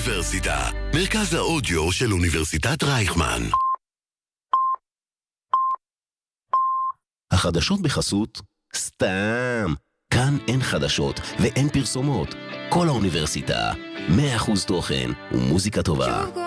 האוניברסיטה, מרכז האודיו של אוניברסיטת רייכמן. החדשות בחסות סתם. כאן אין חדשות ואין פרסומות. כל האוניברסיטה, 100% תוכן ומוזיקה טובה.